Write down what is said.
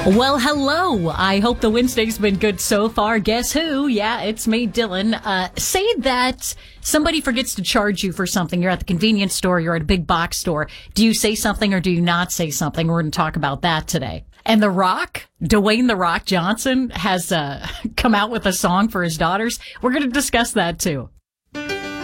Well, hello. I hope the Wednesday's been good so far. Guess who? Yeah, it's me, Dylan. Say that somebody forgets to charge you for something. You're at the convenience store. You're at a big box store. Do you say something or do you not say something? We're going to talk about that today. And The Rock, Dwayne The Rock Johnson, has come out with a song for his daughters. We're going to discuss that too.